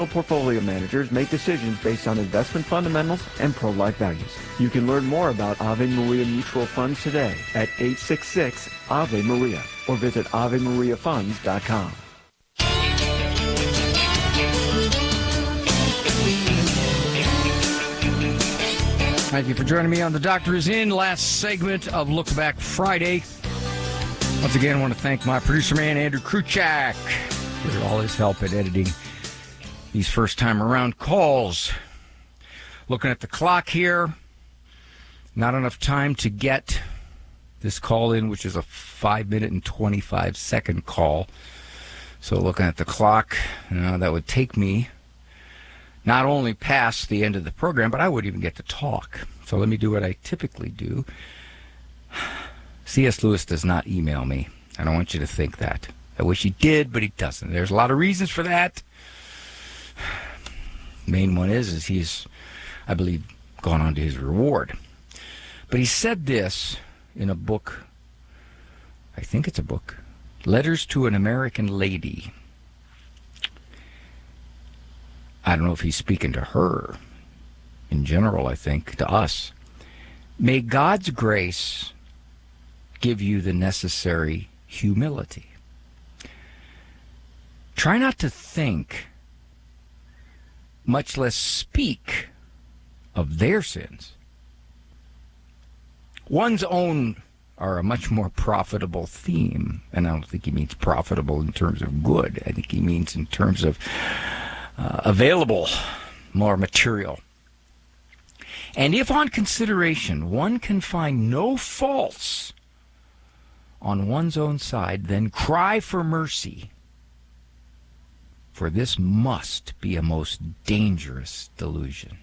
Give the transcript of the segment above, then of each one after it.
Portfolio managers make decisions based on investment fundamentals and pro-life values. You can learn more about Ave Maria Mutual Funds today at 866-AVE-MARIA or visit AveMariaFunds.com. Thank you for joining me on The Doctor Is In, last segment of Look Back Friday. Once again, I want to thank my producer man, Andrew Kruchak, for all his help in editing these first-time-around calls. Looking at the clock here, not enough time to get this call in, which is a 5-minute and 25-second call. So looking at the clock, that would take me not only past the end of the program, but I wouldn't even get to talk. So let me do what I typically do. C.S. Lewis does not email me. I don't want you to think that. I wish he did, but he doesn't. There's a lot of reasons for that. Main one is he's, I believe, gone on to his reward. But he said this in a book, I think it's a book, Letters to an American Lady. I don't know if he's speaking to her. In general, I think, to us. May God's grace give you the necessary humility. Try not to think, much less speak, of their sins. One's own are a much more profitable theme, and I don't think he means profitable in terms of good. I think he means in terms of available, more material. And if on consideration one can find no faults on one's own side, then cry for mercy. For this must be a most dangerous delusion.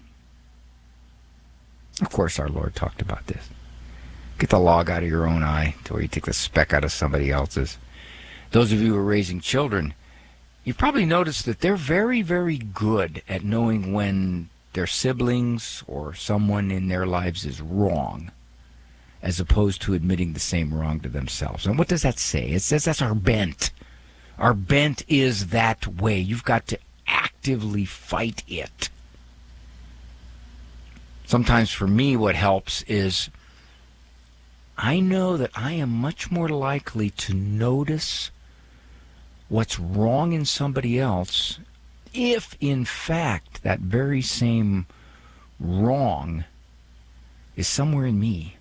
Of course, our Lord talked about this. Get the log out of your own eye to where you take the speck out of somebody else's. Those of you who are raising children, you've probably noticed that they're very, very good at knowing when their siblings or someone in their lives is wrong, as opposed to admitting the same wrong to themselves. And what does that say? It says that's our bent. Our bent is that way. You've got to actively fight it. Sometimes for me what helps is I know that I am much more likely to notice what's wrong in somebody else if, in fact, that very same wrong is somewhere in me.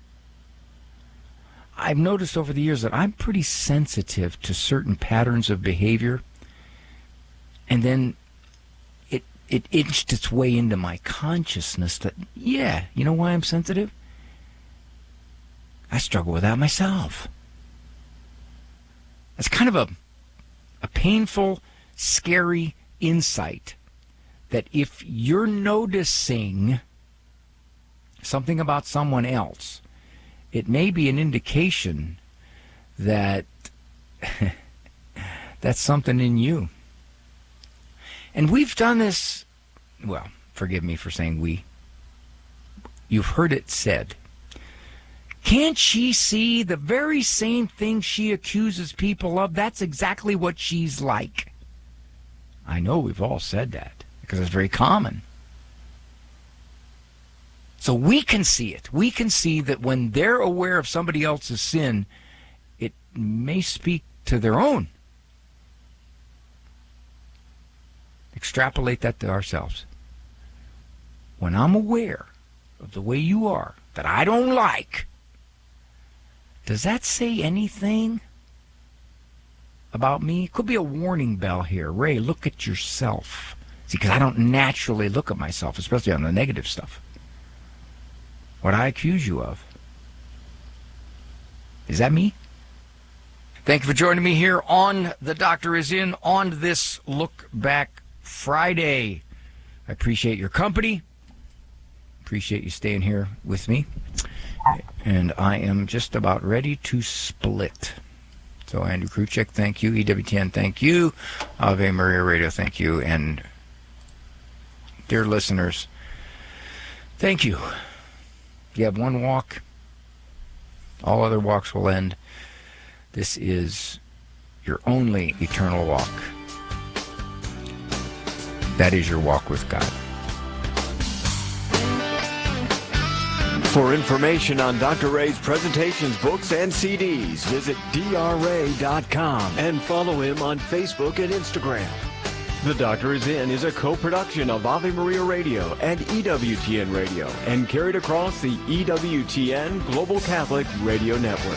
I've noticed over the years that I'm pretty sensitive to certain patterns of behavior, and then it inched its way into my consciousness that, yeah, you know why I'm sensitive? I struggle with that myself. It's kind of a painful, scary insight that if you're noticing something about someone else, it may be an indication that that's something in you. And we've done this, well, forgive me for saying we. You've heard it said. Can't she see the very same thing she accuses people of? That's exactly what she's like. I know we've all said that because it's very common. So we can see it. We can see that when they're aware of somebody else's sin, it may speak to their own. Extrapolate that to ourselves. When I'm aware of the way you are, that I don't like, does that say anything about me? It could be a warning bell here. Ray, look at yourself. See, because I don't naturally look at myself, especially on the negative stuff. What I accuse you of. Is that me? Thank you for joining me here on The Doctor Is In on this Look Back Friday. I appreciate your company. Appreciate you staying here with me. And I am just about ready to split. So Andrew Kruchek, thank you. EWTN, thank you. Ave Maria Radio, thank you. And dear listeners, thank you. You have one walk. All other walks will end. This is your only eternal walk. that is your walk with God. For information on Dr. Ray's presentations, books, and CDs, visit drray.com and follow him on Facebook and Instagram. The Doctor is In is a co-production of Ave Maria Radio and EWTN Radio and carried across the EWTN Global Catholic Radio Network.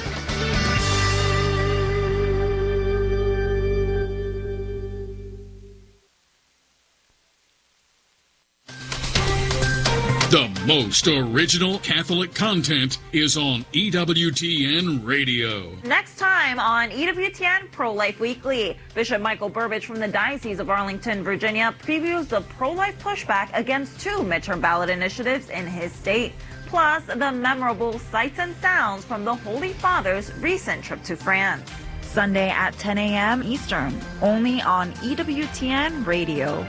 The most original Catholic content is on EWTN Radio. Next time on EWTN Pro-Life Weekly, Bishop Michael Burbidge from the Diocese of Arlington, Virginia, previews the pro-life pushback against 2 midterm ballot initiatives in his state, plus the memorable sights and sounds from the Holy Father's recent trip to France. Sunday at 10 a.m. Eastern, only on EWTN Radio.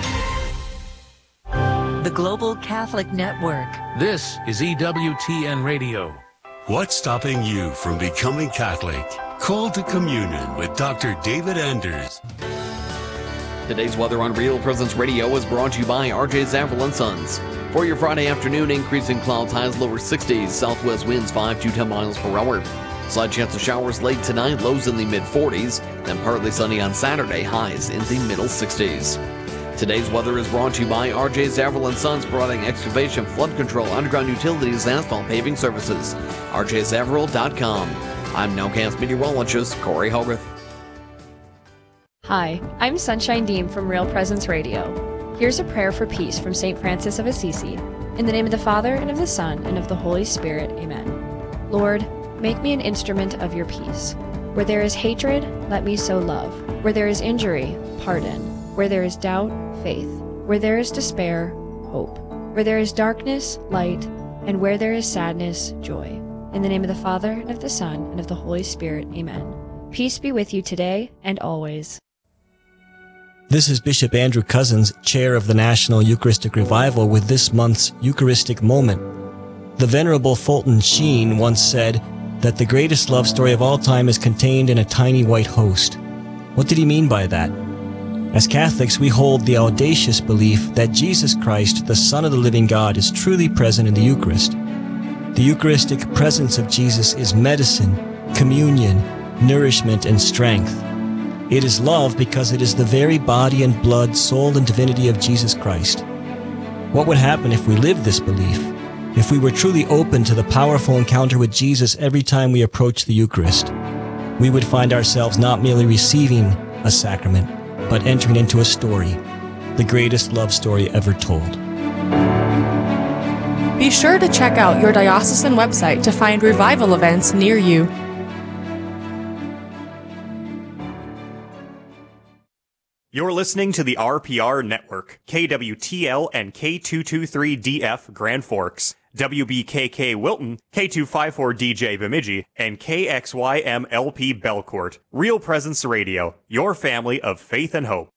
The Global Catholic Network. This is EWTN Radio. What's stopping you from becoming Catholic? Call to Communion with Dr. David Anders. Today's weather on Real Presence Radio is brought to you by R.J. Zavril & Sons. For your Friday afternoon, increasing clouds, highs lower 60s, southwest winds 5 to 10 miles per hour. Slight chance of showers late tonight, lows in the mid-40s, then partly sunny on Saturday, highs in the middle 60s. Today's weather is brought to you by R.J. Zavril & Sons, providing excavation, flood control, underground utilities, and asphalt paving services. RJZavril.com. I'm Nowcast meteorologist Corey Hogarth. Hi, I'm Sunshine Dean from Real Presence Radio. Here's a prayer for peace from St. Francis of Assisi. In the name of the Father, and of the Son, and of the Holy Spirit. Amen. Lord, make me an instrument of your peace. Where there is hatred, let me sow love. Where there is injury, pardon. Where there is doubt, faith. Where there is despair, hope. Where there is darkness, light. And where there is sadness, joy. In the name of the Father, and of the Son, and of the Holy Spirit. Amen. Peace be with you today and always. This is Bishop Andrew Cousins, Chair of the National Eucharistic Revival, with this month's Eucharistic Moment. The Venerable Fulton Sheen once said that the greatest love story of all time is contained in a tiny white host. What did he mean by that? As Catholics, we hold the audacious belief that Jesus Christ, the Son of the living God, is truly present in the Eucharist. The Eucharistic presence of Jesus is medicine, communion, nourishment, and strength. It is love because it is the very body and blood, soul, and divinity of Jesus Christ. What would happen if we lived this belief? If we were truly open to the powerful encounter with Jesus every time we approach the Eucharist? We would find ourselves not merely receiving a sacrament, but entering into a story, the greatest love story ever told. Be sure to check out your diocesan website to find revival events near you. You're listening to the RPR Network, KWTL and K223DF Grand Forks, WBKK Wilton, K254DJ Bemidji, and KXYMLP Belcourt. Real Presence Radio, your family of faith and hope.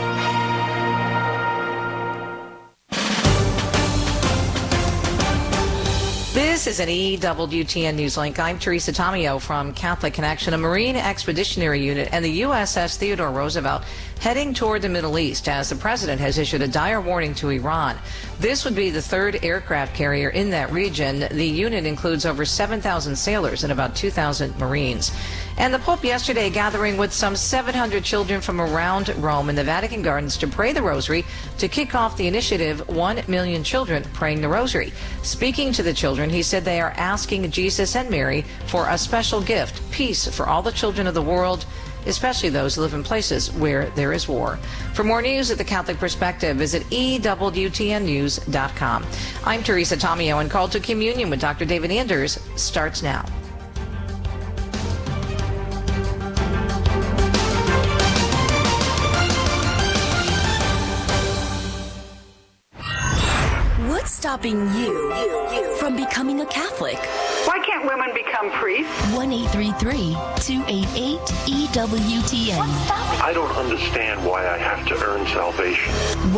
This is an EWTN Newslink. I'm Teresa Tomeo from Catholic Connection. A Marine Expeditionary Unit and the USS Theodore Roosevelt heading toward the Middle East as the president has issued a dire warning to Iran. This would be the third aircraft carrier in that region. The unit includes over 7,000 sailors and about 2,000 Marines. And the Pope yesterday gathering with some 700 children from around Rome in the Vatican Gardens to pray the Rosary to kick off the initiative 1 Million Children Praying the Rosary. Speaking to the children, he said they are asking Jesus and Mary for a special gift, peace for all the children of the world, especially those who live in places where there is war. For more news at the Catholic Perspective, visit EWTNnews.com. I'm Teresa Tomeo, and Call to Communion with Dr. David Anders starts now. What's stopping you from becoming a Catholic? Why can't women become priests? 1-833-288-EWTN. I don't understand why I have to earn salvation.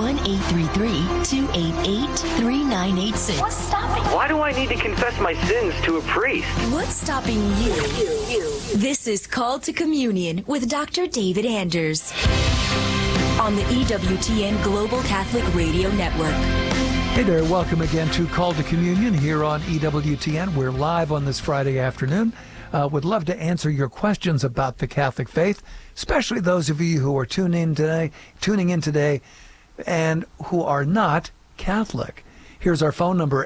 1-833-288-3986. What's stopping? Why do I need to confess my sins to a priest? What's stopping you? This is Call to Communion with Dr. David Anders. on the EWTN Global Catholic Radio Network. Hey there, welcome again to Call to Communion here on EWTN. We're live on this Friday afternoon. Would love to answer your questions about the Catholic faith, especially those of you who are tuning in today and who are not Catholic. Here's our phone number,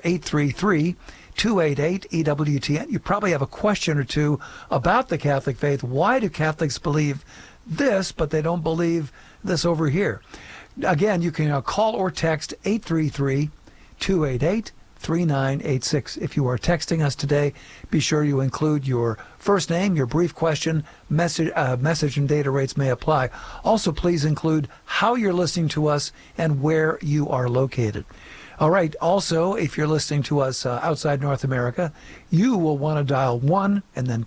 833-288-EWTN. You probably have a question or two about the Catholic faith. Why do Catholics believe this, but they don't believe this over here? Again, you can call or text 833-288-3986. If you are texting us today, be sure you include your first name, your brief question, message and data rates may apply. Also, please include how you're listening to us and where you are located. All right. Also, if you're listening to us outside North America, you will want to dial 1 and then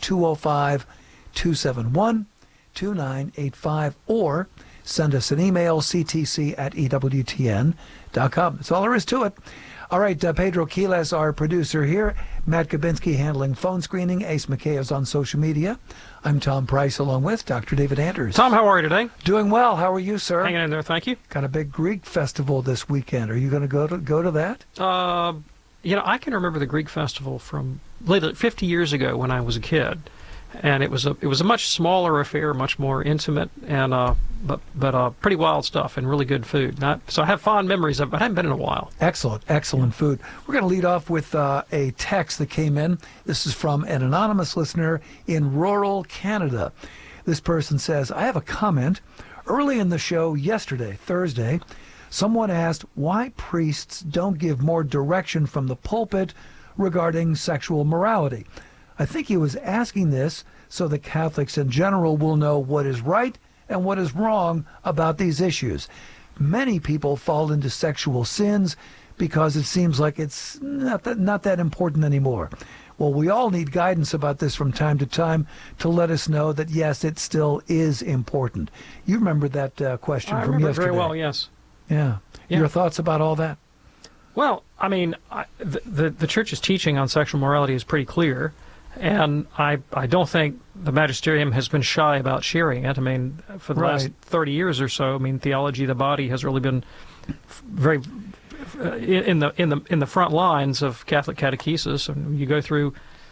205-271-2985 or send us an email, ctc@ewtn.com. That's all there is to it. All right, Pedro Quiles, our producer here. Matt Kabinski handling phone screening. Ace McKay is on social media. I'm Tom Price along with Dr. David Anders. Tom, how are you today? Doing well. How are you, sir? Hanging in there, thank you. Got a big Greek festival this weekend. Are you going to go to that? I can remember the Greek festival from 50 years ago when I was a kid. And it was a much smaller affair, much more intimate, and but pretty wild stuff and really good food. So I have fond memories of it, but I haven't been in a while. Excellent food. We're going to lead off with a text that came in. This is from an anonymous listener in rural Canada. This person says, I have a comment. Early in the show yesterday, Thursday, someone asked why priests don't give more direction from the pulpit regarding sexual morality. I think he was asking this so that Catholics in general will know what is right and what is wrong about these issues. Many people fall into sexual sins because it seems like it's not that important anymore. Well, we all need guidance about this from time to time to let us know that, yes, it still is important. You remember that question from yesterday? I remember very well, yes. Yeah. Your thoughts about all that? Well, I mean, the Church's teaching on sexual morality is pretty clear. And I don't think the magisterium has been shy about sharing it. I mean, for the last 30 years or so, I mean, theology of the body has really been very in the front lines of Catholic catechesis. And you go through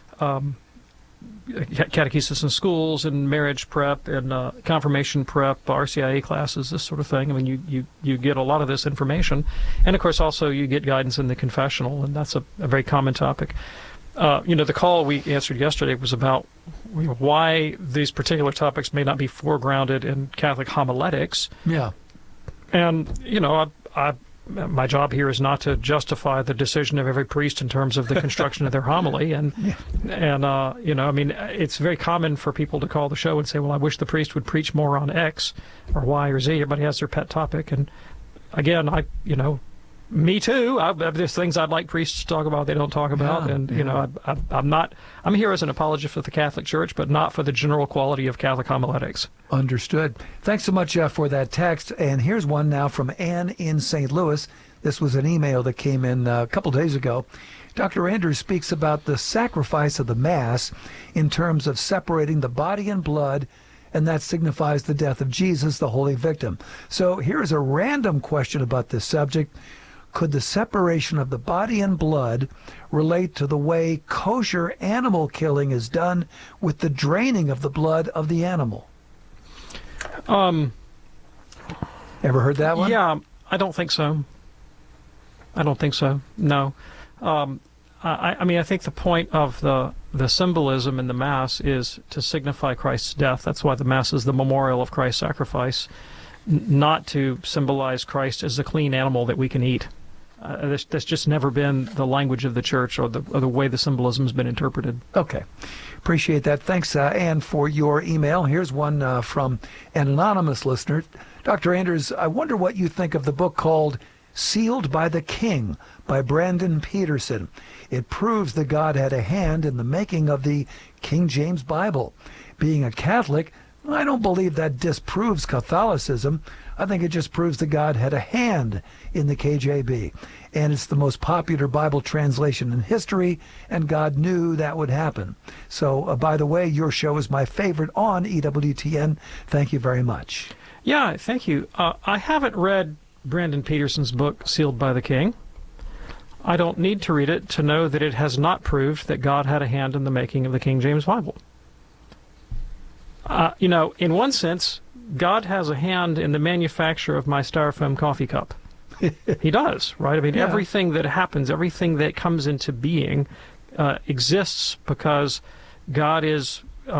catechesis in schools and marriage prep and confirmation prep, RCIA classes, this sort of thing. I mean, you get a lot of this information, and of course also you get guidance in the confessional, and that's a very common topic. The call we answered yesterday was about why these particular topics may not be foregrounded in Catholic homiletics. Yeah. And, my job here is not to justify the decision of every priest in terms of the construction of their homily. And it's very common for people to call the show and say, well, I wish the priest would preach more on X or Y or Z. Everybody has their pet topic. And again, me too. There's things I'd like priests to talk about they don't talk about, I'm here as an apologist for the Catholic Church, but not for the general quality of Catholic homiletics. Understood. Thanks so much for that text. And here's one now from Ann in St. Louis. This was an email that came in a couple days ago. Dr. Anders speaks about the sacrifice of the Mass in terms of separating the body and blood, and that signifies the death of Jesus, the holy victim. So here's a random question about this subject. Could the separation of the body and blood relate to the way kosher animal killing is done with the draining of the blood of the animal? Ever heard that one? Yeah, I don't think so. No. I think the point of the symbolism in the Mass is to signify Christ's death. That's why the Mass is the memorial of Christ's sacrifice, not to symbolize Christ as a clean animal that we can eat. That's just never been the language of the Church or the way the symbolism has been interpreted. Okay. Appreciate that. Thanks, Anne, for your email. Here's one from an anonymous listener. Dr. Anders, I wonder what you think of the book called Sealed by the King by Brandon Peterson. It proves that God had a hand in the making of the King James Bible. Being a Catholic, I don't believe that disproves Catholicism. I think it just proves that God had a hand in the KJB. And it's the most popular Bible translation in history, and God knew that would happen. So, by the way, your show is my favorite on EWTN. Thank you very much. Yeah, thank you. I haven't read Brandon Peterson's book, Sealed by the King. I don't need to read it to know that it has not proved that God had a hand in the making of the King James Bible. In one sense, God has a hand in the manufacture of my styrofoam coffee cup. He does, right? I mean, everything that happens, everything that comes into being exists because God is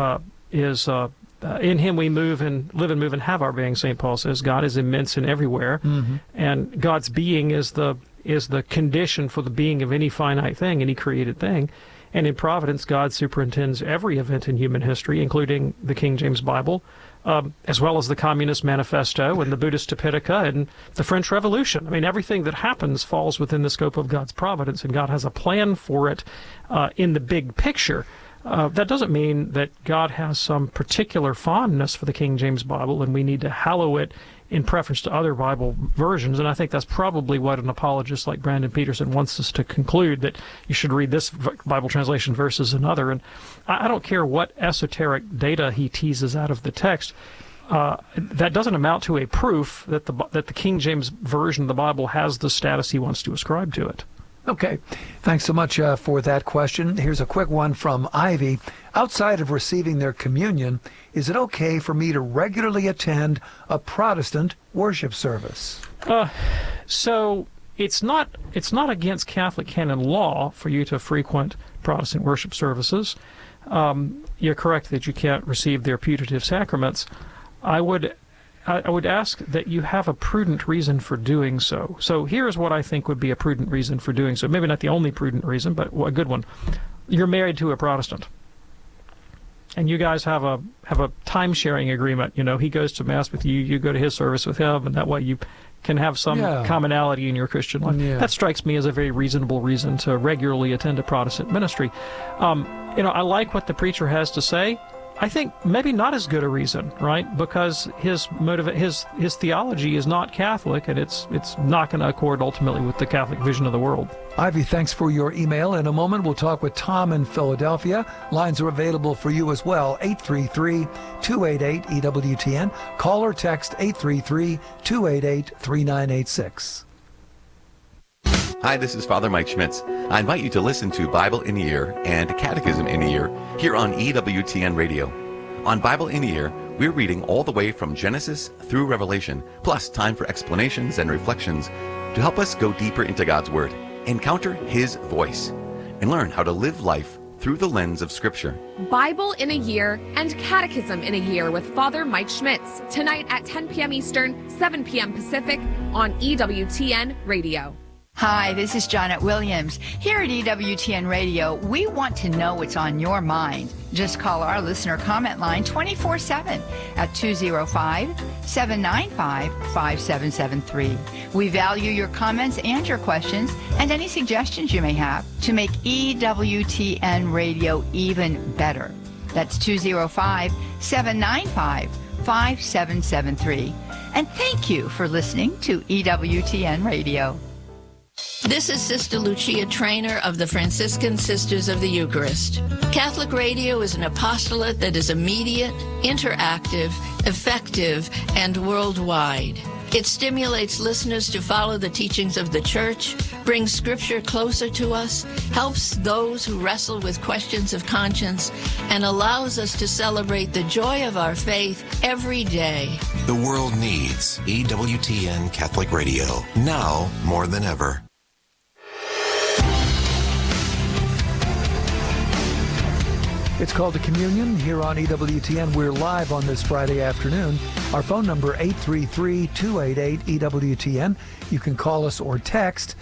in Him we move and live and move and have our being, St. Paul says. God is immense and everywhere, and God's being is the condition for the being of any finite thing, any created thing. And in providence, God superintends every event in human history, including the King James Bible, as well as the Communist Manifesto and the Buddhist Tipitaka and the French Revolution. I mean, everything that happens falls within the scope of God's providence, and God has a plan for it in the big picture. That doesn't mean that God has some particular fondness for the King James Bible, and we need to hallow it in preference to other Bible versions. And I think that's probably what an apologist like Brandon Peterson wants us to conclude, that you should read this Bible translation versus another. And I don't care what esoteric data he teases out of the text. That doesn't amount to a proof that the King James version of the Bible has the status he wants to ascribe to it. Okay. Thanks so much for that question. Here's a quick one from Ivy. Outside of receiving their communion, is it okay for me to regularly attend a Protestant worship service? So it's not against Catholic canon law for you to frequent Protestant worship services. You're correct that you can't receive their putative sacraments. I would ask that you have a prudent reason for doing so. So here's what I think would be a prudent reason for doing so. Maybe not the only prudent reason, but a good one. You're married to a Protestant, and you guys have a time-sharing agreement. You know, he goes to Mass with you, you go to his service with him, and that way you can have some commonality in your Christian life. Yeah. That strikes me as a very reasonable reason to regularly attend a Protestant ministry. I like what the preacher has to say. I think maybe not as good a reason, right? Because his theology is not Catholic, and it's not going to accord ultimately with the Catholic vision of the world. Ivy, thanks for your email. In a moment, we'll talk with Tom in Philadelphia. Lines are available for you as well, 833-288-EWTN. Call or text 833-288-3986. Hi, this is Father Mike Schmitz. I invite you to listen to Bible in a Year and Catechism in a Year here on EWTN Radio. On Bible in a Year, we're reading all the way from Genesis through Revelation, plus time for explanations and reflections to help us go deeper into God's Word, encounter His voice, and learn how to live life through the lens of Scripture. Bible in a Year and Catechism in a Year with Father Mike Schmitz, tonight at 10 p.m. Eastern, 7 p.m. Pacific on EWTN Radio. Hi, this is Janet Williams. Here at EWTN Radio, we want to know what's on your mind. Just call our listener comment line 24/7 at 205-795-5773. We value your comments and your questions and any suggestions you may have to make EWTN Radio even better. That's 205-795-5773. And thank you for listening to EWTN Radio. This is Sister Lucia Trainer of the Franciscan Sisters of the Eucharist. Catholic radio is an apostolate that is immediate, interactive, effective, and worldwide. It stimulates listeners to follow the teachings of the Church, brings Scripture closer to us, helps those who wrestle with questions of conscience, and allows us to celebrate the joy of our faith every day. The world needs EWTN Catholic Radio, now more than ever. It's called the Communion here on EWTN. We're live on this Friday afternoon. Our phone number, 833-288-EWTN. You can call us or text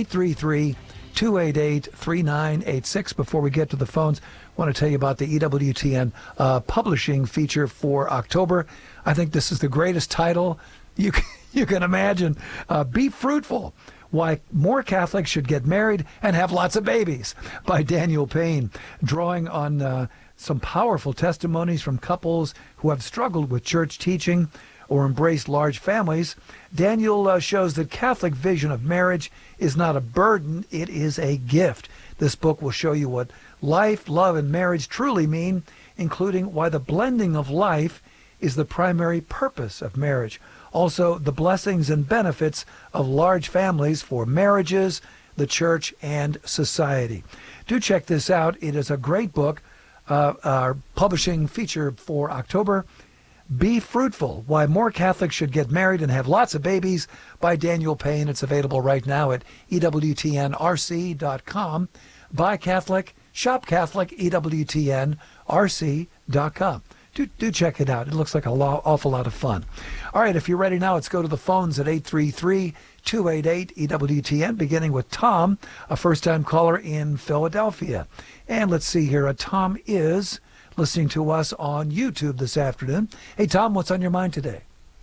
833-288-3986. Before we get to the phones, I want to tell you about the EWTN publishing feature for October. I think this is the greatest title you can imagine. Be Fruitful: Why More Catholics Should Get Married and Have Lots of Babies, by Daniel Payne, drawing on some powerful testimonies from couples who have struggled with church teaching or embraced large families. Daniel shows that Catholic vision of marriage is not a burden, it is a gift. This book will show you what life, love, and marriage truly mean, including why the blending of life is the primary purpose of marriage. Also, the blessings and benefits of large families for marriages, the church, and society. Do check this out. It is a great book. Our publishing feature for October, Be Fruitful, Why More Catholics Should Get Married and Have Lots of Babies by Daniel Payne. It's available right now at EWTNRC.com. Buy Catholic, shop Catholic, EWTNRC.com. Do check it out. It looks like awful lot of fun. All right, if you're ready now, let's go to the phones at 833-288-EWTN, beginning with Tom, a first-time caller in Philadelphia. And let's see here. Tom is listening to us on YouTube this afternoon. Hey, Tom, what's on your mind today?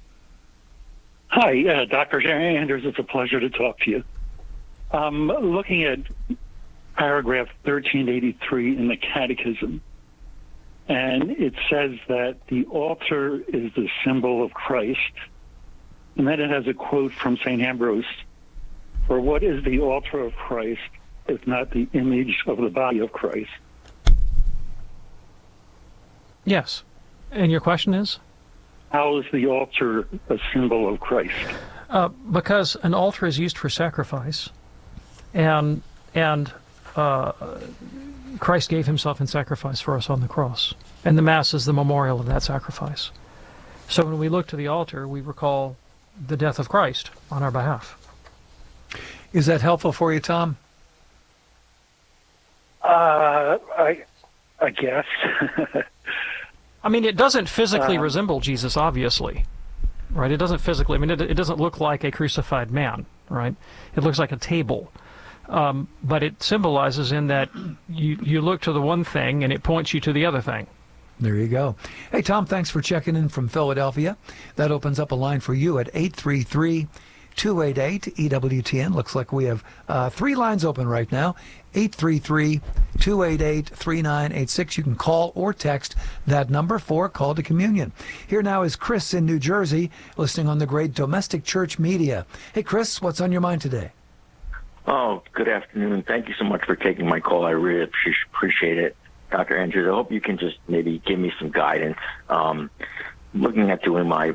Hi, Dr. Anders. It's a pleasure to talk to you. Looking at paragraph 1383 in the Catechism, and it says that the altar is the symbol of Christ. And then it has a quote from St. Ambrose, "For what is the altar of Christ if not the image of the body of Christ?" Yes. And your question is? How is the altar a symbol of Christ? Because an altar is used for sacrifice, and Christ gave himself in sacrifice for us on the cross, and the Mass is the memorial of that sacrifice. So when we look to the altar, we recall the death of Christ on our behalf. Is that helpful for you, Tom? I guess. I mean, it doesn't physically resemble Jesus, obviously, right? It doesn't physically. I mean, it doesn't look like a crucified man, right? It looks like a table. But it symbolizes in that you look to the one thing and it points you to the other thing. There you go. Hey, Tom, thanks for checking in from Philadelphia. That opens up a line for you at 833-288-EWTN. Looks like we have 3 lines open right now. 833-288-3986. You can call or text that number for Call to Communion. Here now is Chris in New Jersey, listening on the great Domestic Church Media. Hey, Chris, what's on your mind today? Oh, good afternoon. Thank you so much for taking my call. I really appreciate it, Dr. Andrews. I hope you can just maybe give me some guidance. Looking at doing my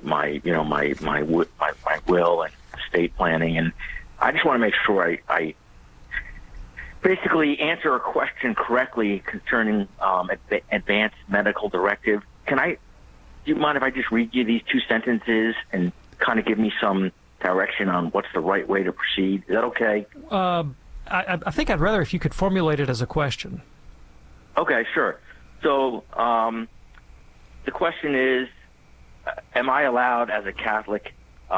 will and estate planning, and I just want to make sure I basically answer a question correctly concerning advanced medical directive. Do you mind if I just read you these 2 sentences and kind of give me some direction on what's the right way to proceed? Is that okay? I think I'd rather if you could formulate it as a question. Okay, sure. So the question is, am I allowed as a Catholic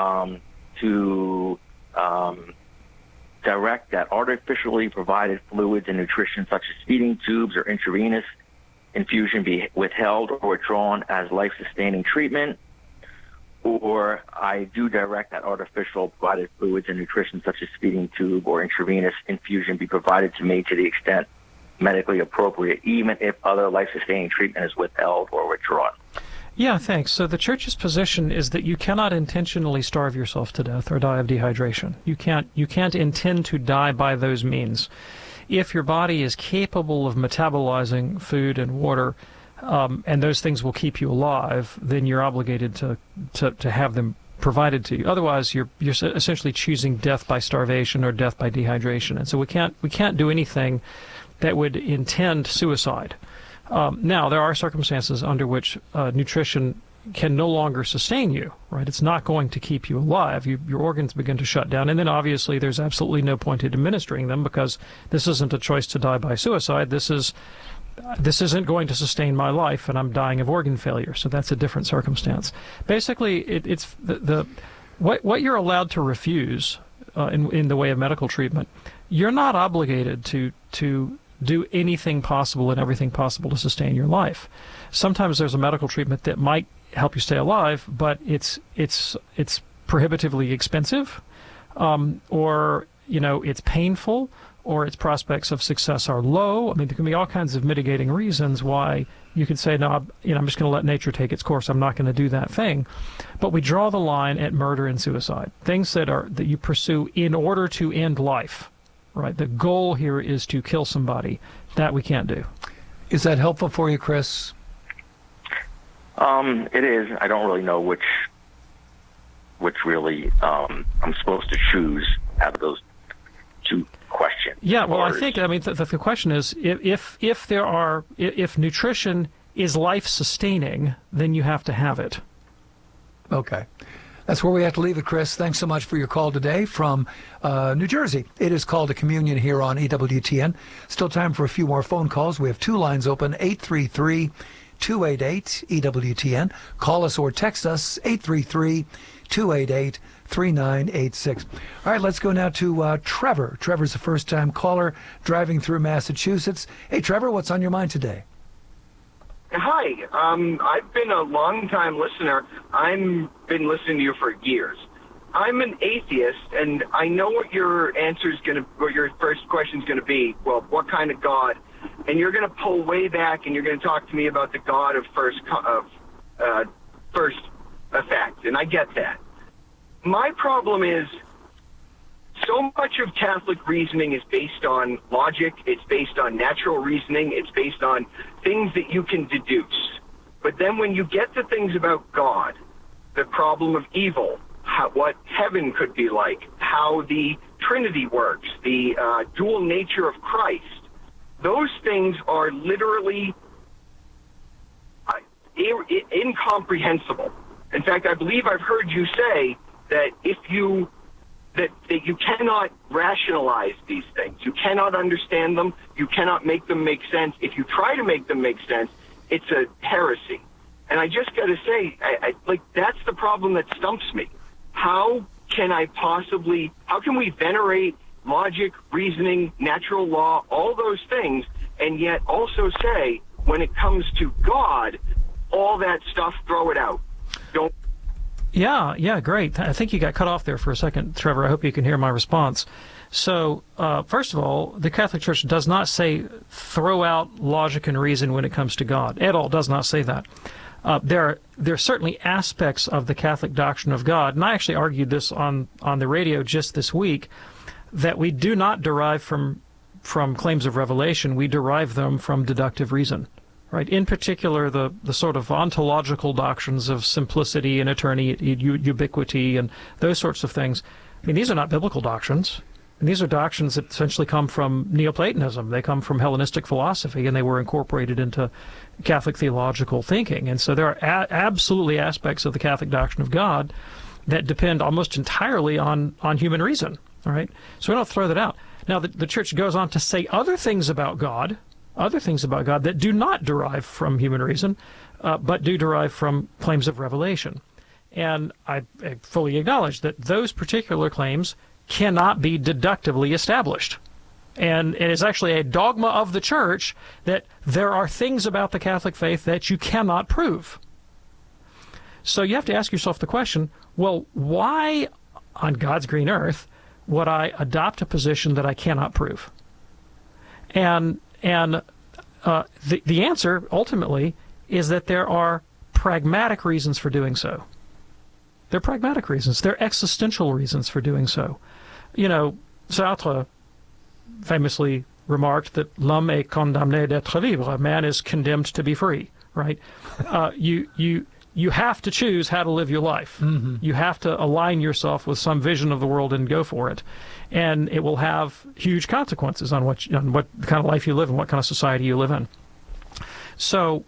to direct that artificially provided fluids and nutrition such as feeding tubes or intravenous infusion be withheld or withdrawn as life-sustaining treatment? Or I do direct that artificial provided fluids and nutrition such as feeding tube or intravenous infusion be provided to me to the extent medically appropriate, even if other life-sustaining treatment is withheld or withdrawn. Yeah, thanks. So the Church's position is that you cannot intentionally starve yourself to death or die of dehydration. You can't intend to die by those means. If your body is capable of metabolizing food and water, and those things will keep you alive, then you're obligated to have them provided to you. Otherwise, you're essentially choosing death by starvation or death by dehydration. And so we can't do anything that would intend suicide. Now, there are circumstances under which nutrition can no longer sustain you, right? It's not going to keep you alive. Your organs begin to shut down, and then obviously there's absolutely no point in administering them because this isn't a choice to die by suicide. This isn't going to sustain my life, and I'm dying of organ failure. So that's a different circumstance. Basically, it's what you're allowed to refuse in the way of medical treatment. You're not obligated to do anything possible and everything possible to sustain your life. Sometimes there's a medical treatment that might help you stay alive, but it's prohibitively expensive, or it's painful, or its prospects of success are low. I mean, there can be all kinds of mitigating reasons why you could say, no, I'm just going to let nature take its course. I'm not going to do that thing. But we draw the line at murder and suicide, things that you pursue in order to end life, right? The goal here is to kill somebody. That we can't do. Is that helpful for you, Chris? It is. I don't really know which really I'm supposed to choose out of those two questions. Yeah, well, I think, the question is, if nutrition is life-sustaining, then you have to have it. Okay. That's where we have to leave it, Chris. Thanks so much for your call today from New Jersey. It is called a communion here on EWTN. Still time for a few more phone calls. We have two lines open, 833-288-EWTN. Call us or text us, 833-288-3986. All right, let's go now to Trevor. Trevor's a first-time caller driving through Massachusetts. Hey, Trevor, what's on your mind today? Hi, I've been a long-time listener. I've been listening to you for years. I'm an atheist, and I know what your answer is going to, what your first question is going to be. Well, what kind of God? And you're going to pull way back, and you're going to talk to me about the God of first effect, and I get that. My problem is, so much of Catholic reasoning is based on logic, it's based on natural reasoning, it's based on things that you can deduce. But then when you get to things about God, the problem of evil, what heaven could be like, how the Trinity works, the dual nature of Christ, those things are literally incomprehensible. In fact, I believe I've heard you say that that you cannot rationalize these things. You cannot understand them. You cannot make them make sense. If you try to make them make sense, it's a heresy. And I just got to say, that's the problem that stumps me. How can we venerate logic, reasoning, natural law, all those things, and yet also say, when it comes to God, all that stuff, throw it out. Don't. Yeah, great. I think you got cut off there for a second, Trevor. I hope you can hear my response. So, first of all, the Catholic Church does not say throw out logic and reason when it comes to God. At all, does not say that. There are certainly aspects of the Catholic doctrine of God, and I actually argued this on the radio just this week, that we do not derive from claims of revelation. We derive them from deductive reason. Right. In particular, the sort of ontological doctrines of simplicity and eternity, ubiquity, and those sorts of things. I mean, these are not biblical doctrines. And these are doctrines that essentially come from Neoplatonism. They come from Hellenistic philosophy, and they were incorporated into Catholic theological thinking. And so there are absolutely aspects of the Catholic doctrine of God that depend almost entirely on human reason. All right. So we don't throw that out. Now, the Church goes on to say other things about God that do not derive from human reason, but do derive from claims of revelation. And I fully acknowledge that those particular claims cannot be deductively established. And it is actually a dogma of the Church that there are things about the Catholic faith that you cannot prove. So you have to ask yourself the question, well, why on God's green earth would I adopt a position that I cannot prove? And the answer, ultimately, is that there are pragmatic reasons for doing so. They're pragmatic reasons. They're existential reasons for doing so. You know, Sartre famously remarked that l'homme est condamné d'être libre. Man is condemned to be free, right? You have to choose how to live your life. Mm-hmm. You have to align yourself with some vision of the world and go for it. And it will have huge consequences on what kind of life you live and what kind of society you live in. So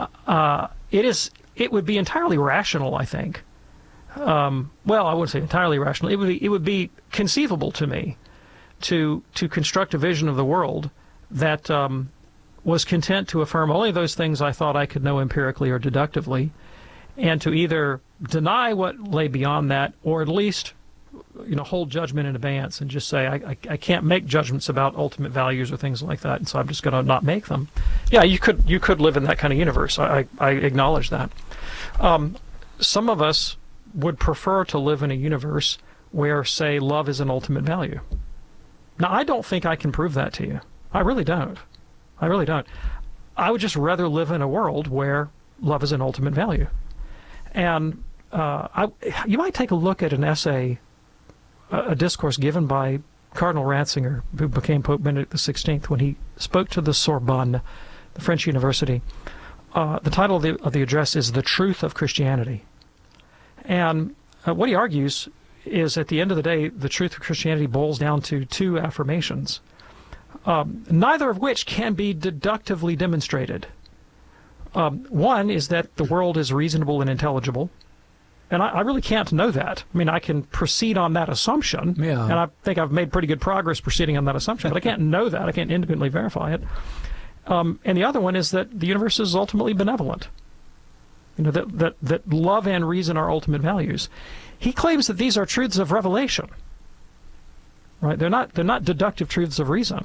it would be entirely rational, I think. Well, I wouldn't say entirely rational. It would be conceivable to me to construct a vision of the world that was content to affirm only those things I thought I could know empirically or deductively, and to either deny what lay beyond that, or at least, hold judgment in advance and just say, I can't make judgments about ultimate values or things like that, and so I'm just going to not make them. Yeah, you could live in that kind of universe. I acknowledge that. Some of us would prefer to live in a universe where, say, love is an ultimate value. Now, I don't think I can prove that to you. I really don't. I would just rather live in a world where love is an ultimate value. And you might take a look at an essay, a discourse given by Cardinal Ratzinger, who became Pope Benedict XVI, when he spoke to the Sorbonne, the French university, the title of the address is "The Truth of Christianity," and what he argues is, at the end of the day, the truth of Christianity boils down to two affirmations, neither of which can be deductively demonstrated. One is that the world is reasonable and intelligible, and I really can't know that. I mean, I can proceed on that assumption, and I think I've made pretty good progress proceeding on that assumption, but I can't know that. I can't independently verify it. And the other one is that the universe is ultimately benevolent. You know, that love and reason are ultimate values. He claims that these are truths of revelation. Right? They're not deductive truths of reason.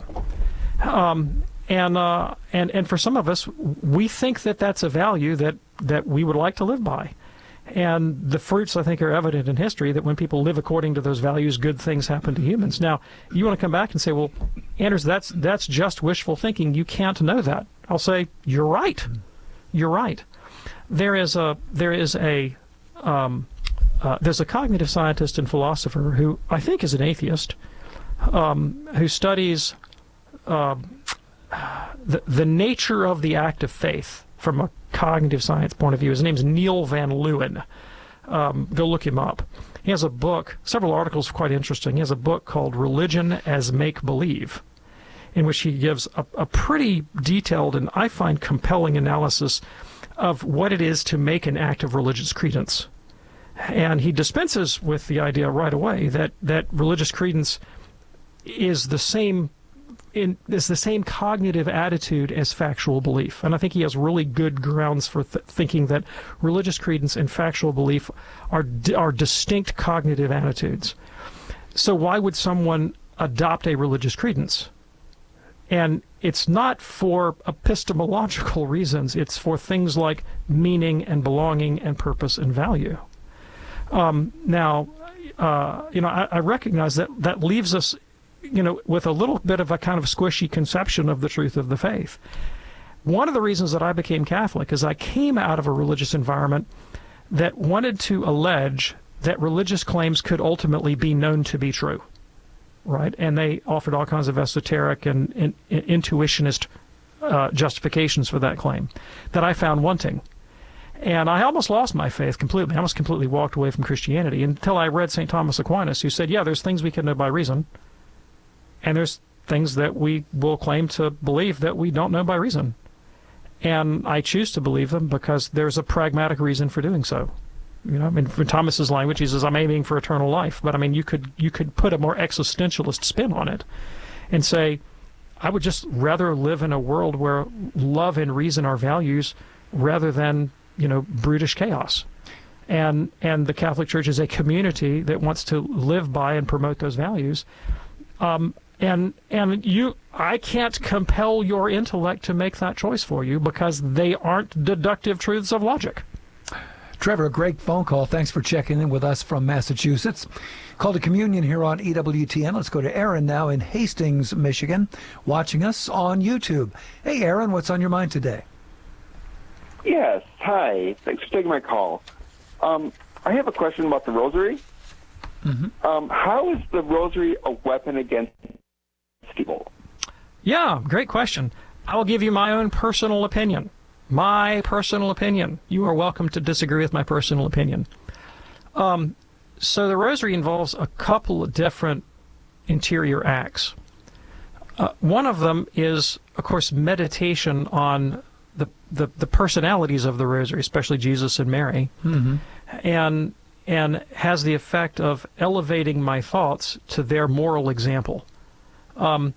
And for some of us, we think that that's a value that we would like to live by. And the fruits, I think, are evident in history that when people live according to those values, good things happen to humans. Now, you want to come back and say, well, Anders, that's just wishful thinking. You can't know that. I'll say, you're right. You're right. There's a cognitive scientist and philosopher who I think is an atheist, who studies the nature of the act of faith from a cognitive science point of view. His name's Neil Van Leeuwen. Go look him up. He has a book, several articles quite interesting. He has a book called Religion as Make-Believe, in which he gives a pretty detailed and I find compelling analysis of what it is to make an act of religious credence. And he dispenses with the idea right away that religious credence is the same cognitive attitude as factual belief. And I think he has really good grounds for thinking that religious credence and factual belief are distinct cognitive attitudes. So why would someone adopt a religious credence? And it's not for epistemological reasons. It's for things like meaning and belonging and purpose and value. I recognize that leaves us, with a little bit of a kind of squishy conception of the truth of the faith. One of the reasons that I became Catholic is I came out of a religious environment that wanted to allege that religious claims could ultimately be known to be true, right? And they offered all kinds of esoteric and intuitionist justifications for that claim that I found wanting. And I almost lost my faith completely. I almost completely walked away from Christianity until I read St. Thomas Aquinas, who said, yeah, there's things we can know by reason, and there's things that we will claim to believe that we don't know by reason. And I choose to believe them because there's a pragmatic reason for doing so. In Thomas's language, he says, I'm aiming for eternal life. But, you could put a more existentialist spin on it and say, I would just rather live in a world where love and reason are values rather than, brutish chaos. And the Catholic Church is a community that wants to live by and promote those values. I can't compel your intellect to make that choice for you because they aren't deductive truths of logic. Trevor, a great phone call. Thanks for checking in with us from Massachusetts. Call to communion here on EWTN. Let's go to Aaron now in Hastings, Michigan, watching us on YouTube. Hey, Aaron, what's on your mind today? Yes. Hi. Thanks for taking my call. I have a question about the rosary. Mm-hmm. How is the rosary a weapon against evil? Yeah, great question. I will give you my own personal opinion. My personal opinion. You are welcome to disagree with my personal opinion. So the rosary involves a couple of different interior acts. One of them is, of course, meditation on the personalities of the rosary, especially Jesus and Mary, mm-hmm. and has the effect of elevating my thoughts to their moral example. I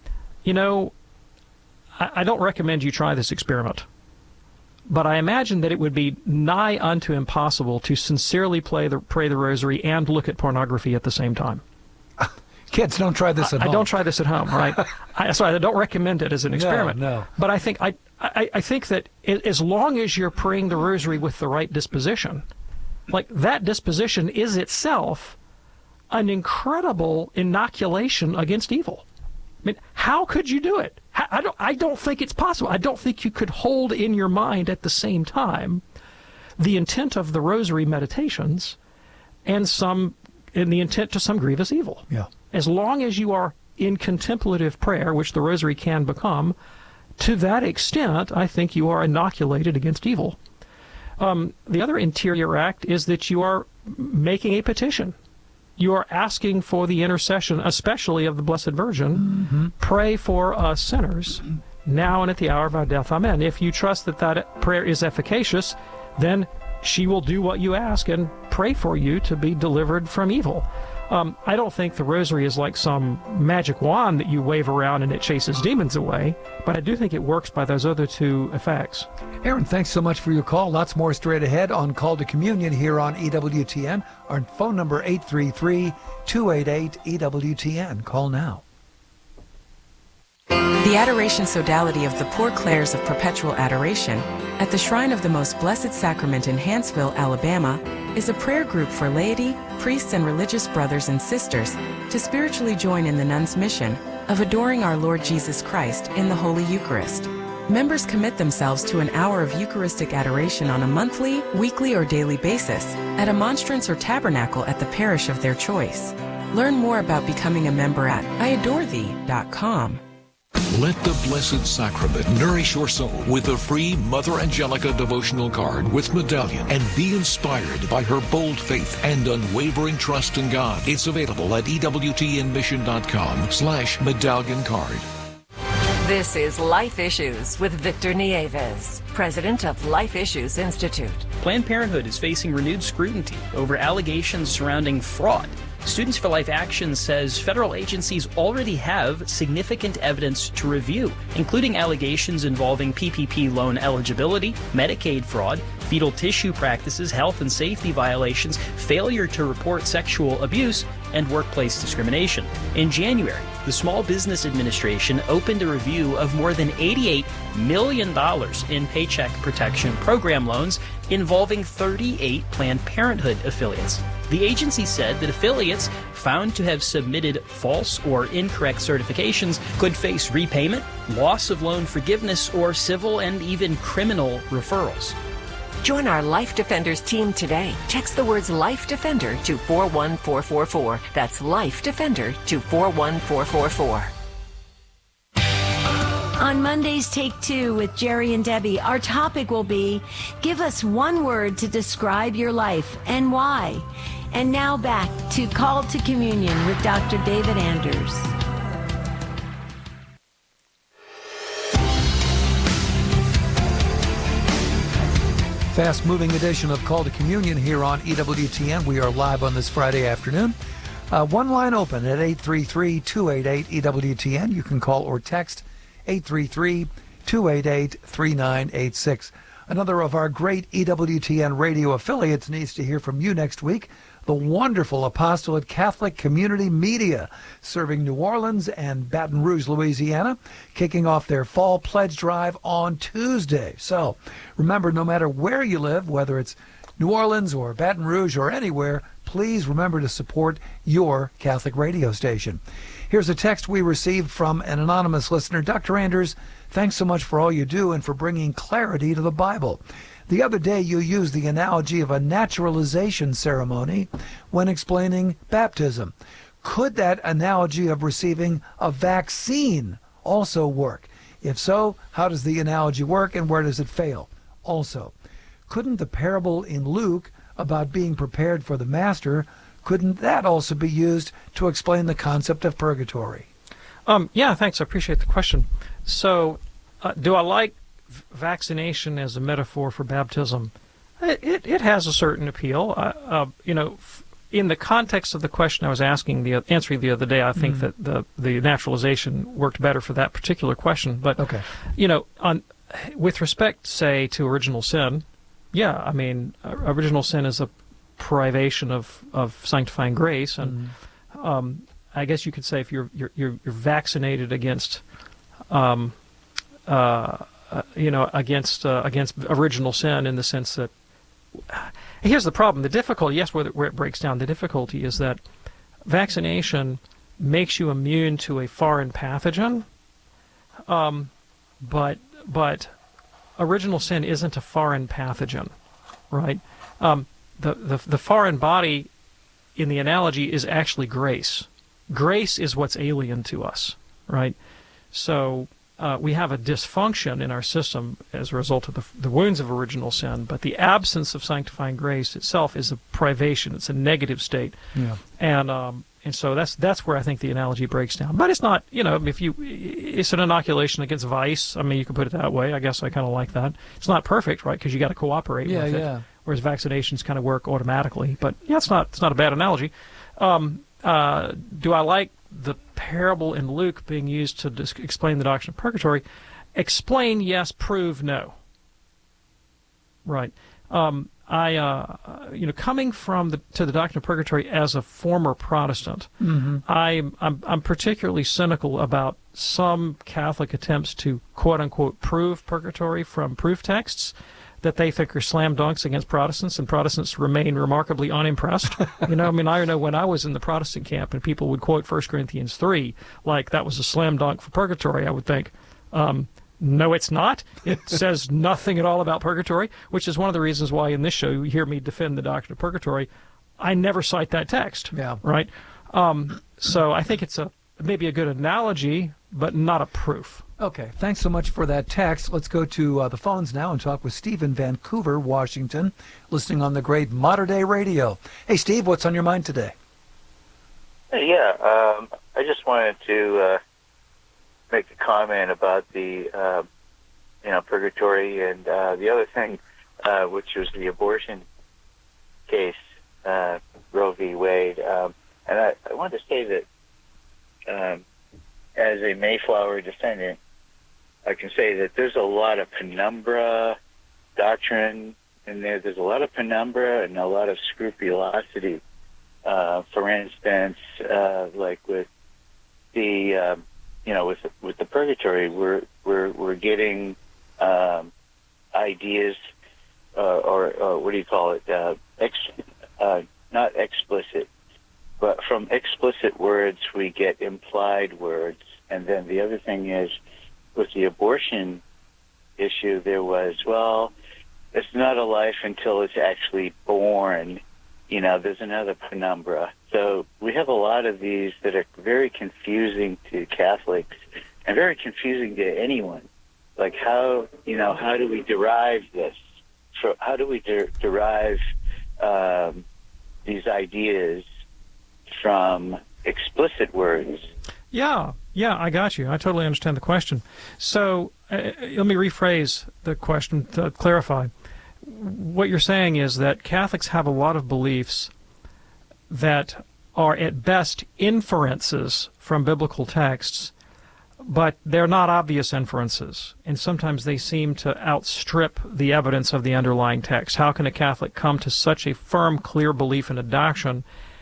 don't recommend you try this experiment, but I imagine that it would be nigh unto impossible to sincerely pray the rosary and look at pornography at the same time. Kids, don't try this at home. I don't try this at home, right? I don't recommend it as an experiment. No. But I think that as long as you're praying the rosary with the right disposition, like that disposition is itself an incredible inoculation against evil. I mean, how could you do it? I don't think it's possible. I don't think you could hold in your mind at the same time the intent of the rosary meditations and the intent to some grievous evil. Yeah. As long as you are in contemplative prayer, which the rosary can become, to that extent, I think you are inoculated against evil. The other interior act is that you are making a petition. You are asking for the intercession, especially of the Blessed Virgin. Pray for us sinners, now and at the hour of our death. Amen. If you trust that that prayer is efficacious, then she will do what you ask and pray for you to be delivered from evil. I don't think the rosary is like some magic wand that you wave around and it chases demons away, but I do think it works by those other two effects. Aaron, thanks so much for your call. Lots more straight ahead on Call to Communion here on EWTN. Our phone number 833-288-EWTN. Call now. The Adoration Sodality of the Poor Clares of Perpetual Adoration at the Shrine of the Most Blessed Sacrament in Hanceville, Alabama, is a prayer group for laity, priests, and religious brothers and sisters to spiritually join in the nuns' mission of adoring our Lord Jesus Christ in the Holy Eucharist. Members commit themselves to an hour of Eucharistic adoration on a monthly, weekly, or daily basis at a monstrance or tabernacle at the parish of their choice. Learn more about becoming a member at iadorethee.com. Let the Blessed Sacrament nourish your soul with a free Mother Angelica devotional card with medallion and be inspired by her bold faith and unwavering trust in God. It's available at EWTNmission.com/medallion card. This is Life Issues with Victor Nieves, president of Life Issues Institute. Planned Parenthood is facing renewed scrutiny over allegations surrounding fraud. Students for Life Action says federal agencies already have significant evidence to review, including allegations involving PPP loan eligibility, Medicaid fraud, fetal tissue practices, health and safety violations, failure to report sexual abuse, and workplace discrimination. In January, the Small Business Administration opened a review of more than $88 million in Paycheck Protection Program loans involving 38 Planned Parenthood affiliates. The agency said that affiliates found to have submitted false or incorrect certifications could face repayment, loss of loan forgiveness, or civil and even criminal referrals. Join our Life Defenders team today. Text the words Life Defender to 41444. That's Life Defender to 41444. On Monday's Take Two with Jerry and Debbie, our topic will be, give us one word to describe your life and why. And now back to Call to Communion with Dr. David Anders. Fast-moving edition of Call to Communion here on EWTN. We are live on this Friday afternoon. One line open at 833-288-EWTN. You can call or text 833-288-3986. Another of our great EWTN radio affiliates needs to hear from you next week. The wonderful Apostolate Catholic Community Media, serving New Orleans and Baton Rouge, Louisiana, kicking off their fall pledge drive on Tuesday. So remember, no matter where you live, whether it's New Orleans or Baton Rouge or anywhere, please remember to support your Catholic radio station. Here's a text we received from an anonymous listener. Dr. Anders, thanks so much for all you do and for bringing clarity to the Bible. The other day you used the analogy of a naturalization ceremony when explaining baptism. Could that analogy of receiving a vaccine also work? If so, how does the analogy work and where does it fail? Also, couldn't the parable in Luke about being prepared for the Master, couldn't that also be used to explain the concept of purgatory? Yeah, thanks. I appreciate the question. So, do I like vaccination as a metaphor for baptism? It has a certain appeal. In the context of the question I was answering the other day, I think that the naturalization worked better for that particular question. But okay. With respect, say, to original sin, yeah, I mean, original sin is a privation of sanctifying grace, and I guess you could say if you're vaccinated against against original sin, in the sense that, here's the problem, the difficulty, yes, where it breaks down, the difficulty is that vaccination makes you immune to a foreign pathogen, but original sin isn't a foreign pathogen, right? The foreign body, in the analogy, is actually grace. Grace is what's alien to us, right? So we have a dysfunction in our system as a result of the wounds of original sin, but the absence of sanctifying grace itself is a privation. It's a negative state. Yeah. And so that's where I think the analogy breaks down. But it's not, it's an inoculation against vice. I mean, you could put it that way. I guess I kind of like that. It's not perfect, right? Because you got to cooperate with it. Whereas vaccinations kind of work automatically. But yeah, it's not a bad analogy. Do I like the parable in Luke being used to explain the doctrine of purgatory? Explain, yes. Prove, no. Right. Coming to the doctrine of purgatory as a former Protestant, I'm particularly cynical about some Catholic attempts to quote unquote prove purgatory from proof texts that they think are slam dunks against Protestants, and Protestants remain remarkably unimpressed. I know when I was in the Protestant camp and people would quote 1 Corinthians 3 like that was a slam dunk for purgatory, I would think, no, it's not. It says nothing at all about purgatory, which is one of the reasons why in this show you hear me defend the doctrine of purgatory. I never cite that text. Yeah. Right? So I think it's maybe a good analogy, but not a proof. Okay. Thanks so much for that text. Let's go to the phones now and talk with Steve in Vancouver, Washington, listening on the great Modern Day Radio. Hey, Steve, what's on your mind today? Yeah, I just wanted to make a comment about the purgatory, and the other thing, which was the abortion case, Roe v. Wade. And I wanted to say that as a Mayflower descendant, I can say that there's a lot of penumbra doctrine in there. There's a lot of penumbra and a lot of scrupulosity. For instance, like with the with the purgatory, we're getting ideas, or what do you call it? Not explicit, but from explicit words we get implied words. And then the other thing is, with the abortion issue, there was, it's not a life until it's actually born. There's another penumbra. So we have a lot of these that are very confusing to Catholics and very confusing to anyone. Like how do we derive this? How do we derive these ideas from explicit words? Yeah, I got you. I totally understand the question. So let me rephrase the question to clarify. What you're saying is that Catholics have a lot of beliefs that are at best inferences from biblical texts, but they're not obvious inferences, and sometimes they seem to outstrip the evidence of the underlying text. How can a Catholic come to such a firm, clear belief in a doctrine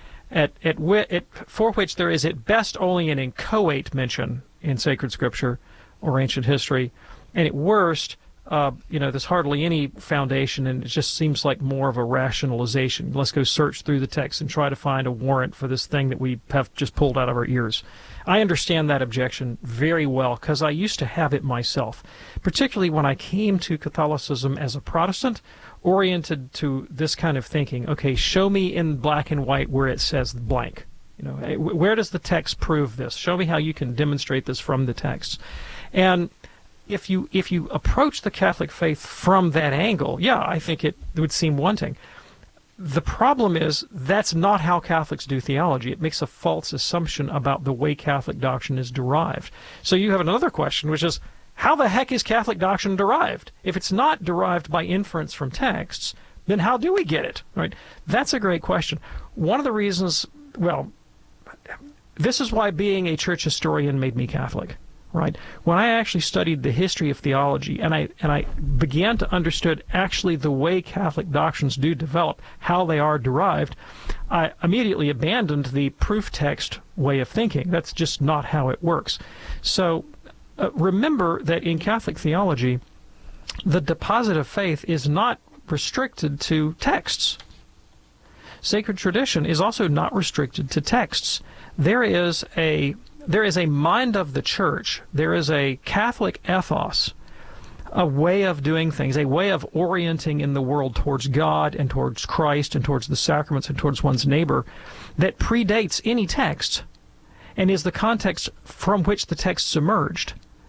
for which there is at best only an inchoate mention in sacred scripture or ancient history, and at worst, there's hardly any foundation, and it just seems like more of a rationalization. Let's go search through the text and try to find a warrant for this thing that we have just pulled out of our ears. I understand that objection very well because I used to have it myself, particularly when I came to Catholicism as a Protestant, oriented to this kind of thinking. Okay, show me in black and white where it says blank. Where does the text prove this? Show me how you can demonstrate this from the text. And if you approach the Catholic faith from that angle, I think it would seem wanting. The problem is that's not how Catholics do theology. It makes a false assumption about the way Catholic doctrine is derived. So you have another question, which is, how the heck is Catholic doctrine derived? If it's not derived by inference from texts, then how do we get it? Right? That's a great question. One of the reasons, this is why being a church historian made me Catholic. Right? When I actually studied the history of theology and I began to understand actually the way Catholic doctrines do develop, how they are derived, I immediately abandoned the proof text way of thinking. That's just not how it works. So remember that in Catholic theology, the deposit of faith is not restricted to texts. Sacred tradition is also not restricted to texts. There is a mind of the church. There is a Catholic ethos, a way of doing things, a way of orienting in the world towards God and towards Christ and towards the sacraments and towards one's neighbor that predates any text and is the context from which the texts emerged.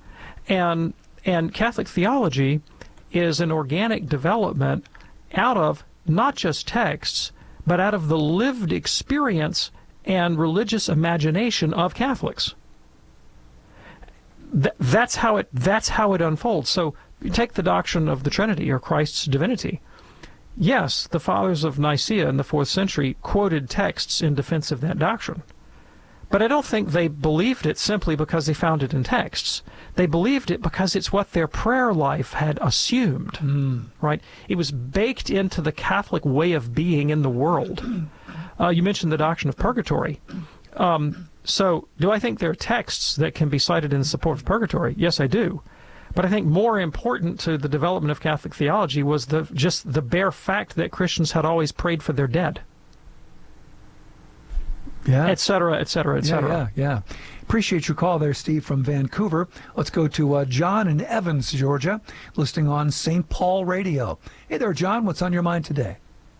And Catholic theology is an organic development out of not just texts, but out of the lived experience and religious imagination of Catholics. That's how it unfolds. So you take the doctrine of the Trinity or Christ's divinity. Yes, the fathers of Nicaea in the 4th century quoted texts in defense of that doctrine. But I don't think they believed it simply because they found it in texts. They believed it because it's what their prayer life had assumed, right? It was baked into the Catholic way of being in the world. You mentioned the doctrine of purgatory. So do I think there are texts that can be cited in support of purgatory? Yes, I do. But I think more important to the development of Catholic theology was just the bare fact that Christians had always prayed for their dead. Yeah. Et cetera, et cetera, et cetera. Yeah. Appreciate your call there, Steve, from Vancouver. Let's go to John in Evans, Georgia, listening on St. Paul Radio. Hey there, John. What's on your mind today?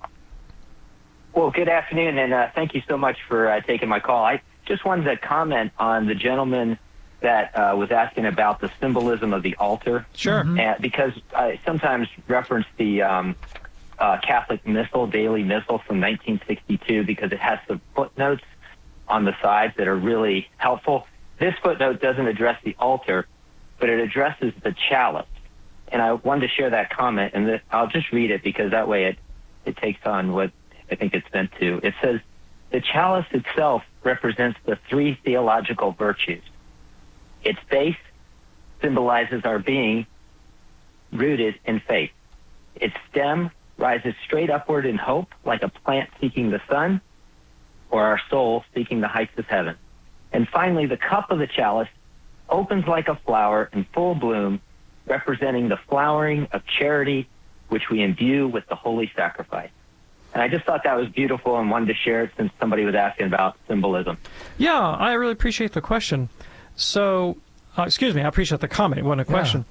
Well, good afternoon, and thank you so much for taking my call. I just wanted to comment on the gentleman that was asking about the symbolism of the altar. Sure. Because I sometimes reference the Catholic Missal, Daily Missal from 1962, because it has some footnotes on the sides that are really helpful. This footnote doesn't address the altar, but it addresses the chalice. And I wanted to share that comment, and I'll just read it because that way it takes on what I think it's meant to. It says, the chalice itself represents the 3 theological virtues. Its base symbolizes our being rooted in faith. Its stem rises straight upward in hope, like a plant seeking the sun, or our soul seeking the heights of heaven. And finally, the cup of the chalice opens like a flower in full bloom, representing the flowering of charity, which we imbue with the holy sacrifice. And I just thought that was beautiful and wanted to share it since somebody was asking about symbolism. Yeah, I really appreciate the question. So, excuse me, I appreciate the comment. It wasn't a question.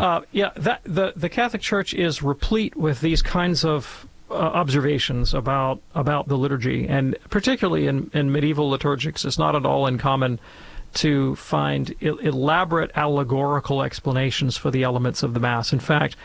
The Catholic Church is replete with these kinds of observations about the liturgy, and particularly in medieval liturgics, it's not at all uncommon to find elaborate allegorical explanations for the elements of the Mass. In fact,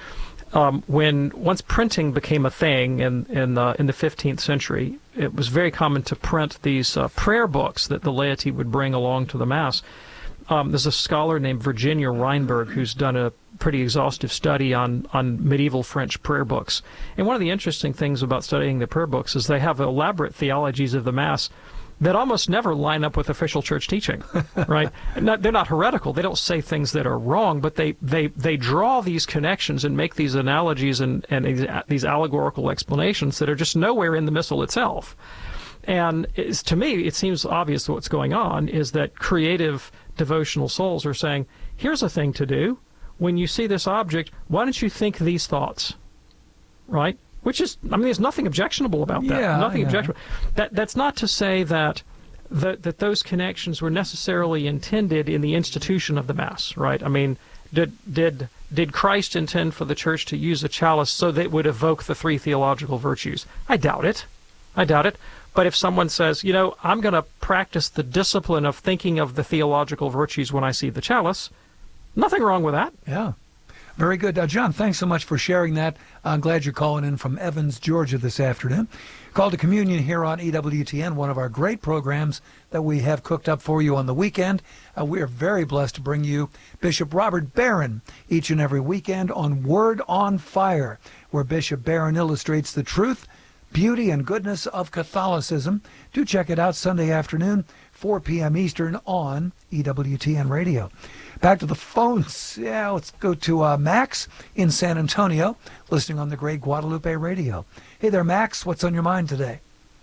once printing became a thing in the 15th century, it was very common to print these prayer books that the laity would bring along to the Mass. There's a scholar named Virginia Reinberg who's done a pretty exhaustive study on medieval French prayer books. And one of the interesting things about studying the prayer books is they have elaborate theologies of the Mass that almost never line up with official church teaching, right? They're not heretical. They don't say things that are wrong, but they draw these connections and make these analogies and these allegorical explanations that are just nowhere in the Missal itself. And to me, it seems obvious what's going on is that creative devotional souls are saying, here's a thing to do. When you see this object, why don't you think these thoughts, right? Which is, I mean, there's nothing objectionable about that. Yeah, nothing objectionable. That's not to say that those connections were necessarily intended in the institution of the Mass, right? I mean, did Christ intend for the Church to use a chalice so that it would evoke the 3 theological virtues? I doubt it. But if someone says, I'm going to practice the discipline of thinking of the theological virtues when I see the chalice, nothing wrong with that. Yeah. Very good. John, thanks so much for sharing that. I'm glad you're calling in from Evans, Georgia this afternoon. Call to Communion here on EWTN, one of our great programs that we have cooked up for you on the weekend. We are very blessed to bring you Bishop Robert Barron each and every weekend on Word on Fire, where Bishop Barron illustrates the truth, beauty, and goodness of Catholicism. Do check it out Sunday afternoon, 4 p.m. Eastern on EWTN Radio. Back to the phones. Yeah, let's go to Max in San Antonio, listening on the Great Guadalupe Radio. Hey there, Max. What's on your mind today?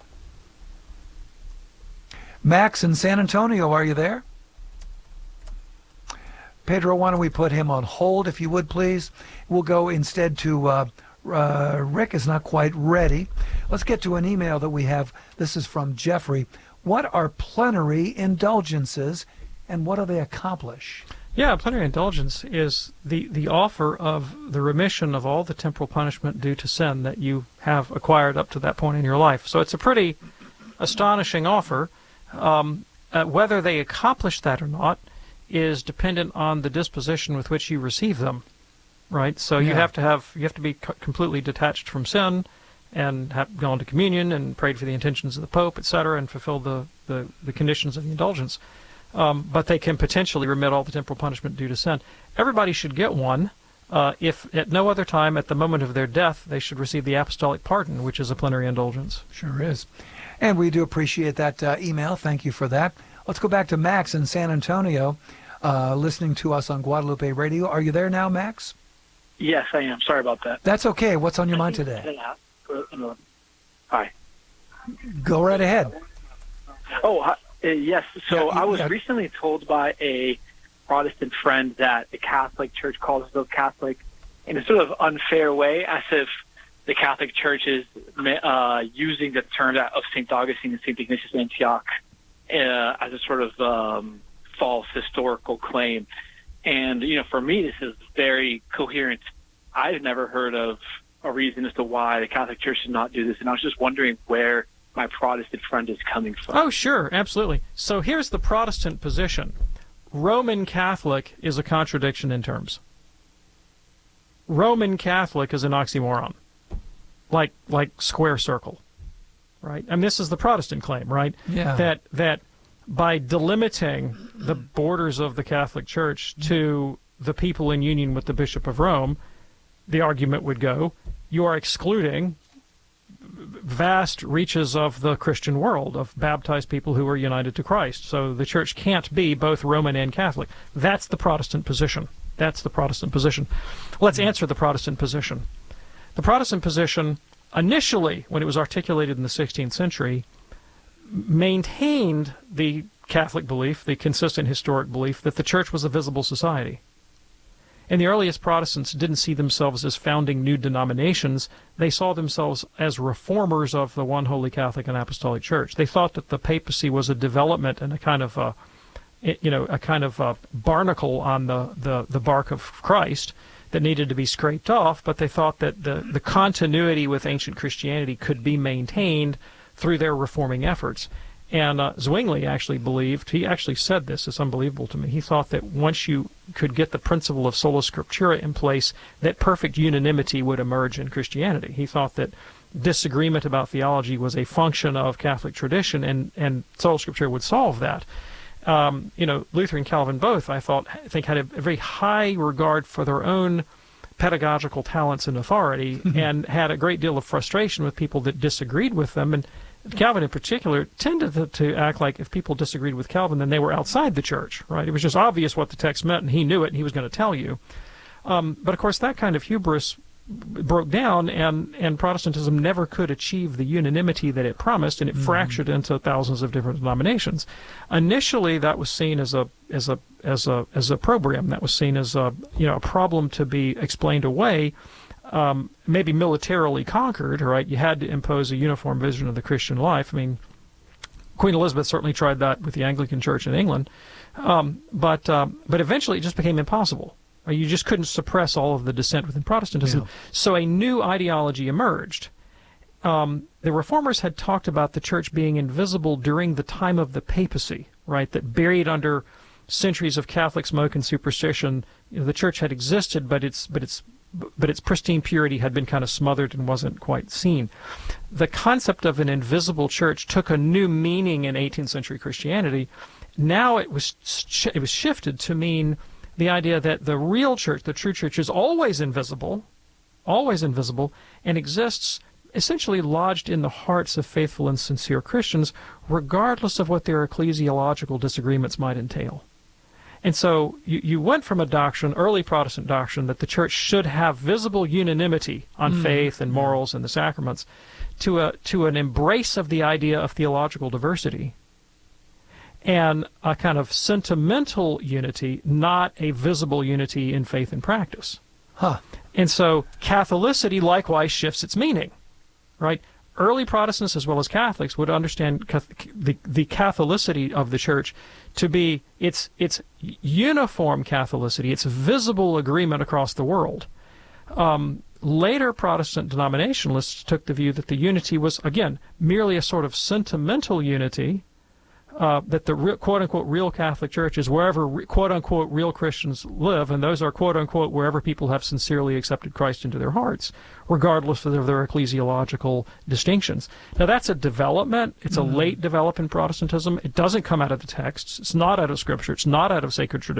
Max in San Antonio, are you there? Pedro, why don't we put him on hold, if you would, please? We'll go instead to Rick is not quite ready. Let's get to an email that we have. This is from Jeffrey. What are plenary indulgences, and what do they accomplish? Yeah, plenary indulgence is the offer of the remission of all the temporal punishment due to sin that you have acquired up to that point in your life. So it's a pretty astonishing offer. Whether they accomplish that or not is dependent on the disposition with which you receive them, right? So you have to be completely detached from sin, and have gone to communion and prayed for the intentions of the Pope, etc., and fulfilled the conditions of the indulgence. But they can potentially remit all the temporal punishment due to sin. Everybody should get one. If at no other time, at the moment of their death, they should receive the apostolic pardon, which is a plenary indulgence. Sure is. And we do appreciate that email. Thank you for that. Let's go back to Max in San Antonio, listening to us on Guadalupe Radio. Are you there now, Max? Yes, I am. Sorry about that. That's okay. What's on your mind today? Hi. Go right ahead. Oh, yes. So Yeah, I was recently told by a Protestant friend that the Catholic Church calls itself Catholic in a sort of unfair way, as if the Catholic Church is using the terms of St. Augustine and St. Ignatius of Antioch as a sort of false historical claim. And, for me, this is very coherent. I've never heard of a reason as to why the Catholic Church should not do this, and I was just wondering where my Protestant friend is coming from. Oh, sure, absolutely. So here's the Protestant position. Roman Catholic is a contradiction in terms. Roman Catholic is an oxymoron, like square circle, right? And this is the Protestant claim, right? Yeah. That by delimiting the borders of the Catholic Church to the people in union with the Bishop of Rome, the argument would go, you are excluding vast reaches of the Christian world, of baptized people who are united to Christ. So the Church can't be both Roman and Catholic. That's the Protestant position. That's the Protestant position. Let's answer the Protestant position. The Protestant position, initially, when it was articulated in the 16th century, maintained the Catholic belief, the consistent historic belief, that the Church was a visible society. And the earliest Protestants didn't see themselves as founding new denominations. They saw themselves as reformers of the one holy Catholic and Apostolic Church. They thought that the papacy was a development and a kind of a barnacle on the bark of Christ that needed to be scraped off, but they thought that the continuity with ancient Christianity could be maintained through their reforming efforts. And Zwingli actually believed, he actually said this, it's unbelievable to me, he thought that once you could get the principle of sola scriptura in place, that perfect unanimity would emerge in Christianity. He thought that disagreement about theology was a function of Catholic tradition, and sola scriptura would solve that. Luther and Calvin both, I think, had a very high regard for their own pedagogical talents and authority, and had a great deal of frustration with people that disagreed with them. And Calvin in particular tended to act like if people disagreed with Calvin, then they were outside the church, right? It was just obvious what the text meant, and he knew it, and he was going to tell you. But of course, that kind of hubris broke down, and Protestantism never could achieve the unanimity that it promised, and it fractured into thousands of different denominations. Initially, that was seen as a program. That was seen as a problem to be explained away. Maybe militarily conquered, right? You had to impose a uniform vision of the Christian life. I mean, Queen Elizabeth certainly tried that with the Anglican Church in England, but eventually it just became impossible. You just couldn't suppress all of the dissent within Protestantism. Yeah. So a new ideology emerged. The Reformers had talked about the Church being invisible during the time of the papacy, right? That buried under centuries of Catholic smoke and superstition, the Church had existed, but its pristine purity had been kind of smothered and wasn't quite seen. The concept of an invisible church took a new meaning in 18th century Christianity. Now it was shifted to mean the idea that the real church, the true church, is always invisible, and exists essentially lodged in the hearts of faithful and sincere Christians, regardless of what their ecclesiological disagreements might entail. And so you went from a doctrine, early Protestant doctrine, that the church should have visible unanimity on faith and morals and the sacraments, to an embrace of the idea of theological diversity, and a kind of sentimental unity, not a visible unity in faith and practice. And so Catholicity likewise shifts its meaning, right? Early Protestants as well as Catholics would understand the Catholicity of the Church to be its uniform Catholicity, its visible agreement across the world. Later Protestant denominationalists took the view that the unity was, again, merely a sort of sentimental unity, that the quote-unquote real Catholic Church is wherever quote-unquote real Christians live, and those are quote-unquote wherever people have sincerely accepted Christ into their hearts, regardless of their ecclesiological distinctions. Now, that's a development. It's a late development in Protestantism. It doesn't come out of the texts. It's not out of Scripture. It's not out of sacred tradition.